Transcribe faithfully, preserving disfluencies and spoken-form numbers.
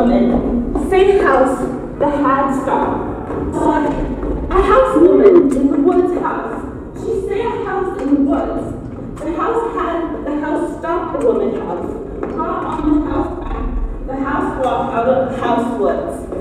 woman. Same house, the had stop. A house woman in the woods house. She say a house in the woods. The house had, the house stopped the woman house. Got on the house back. The house walked out of the house woods.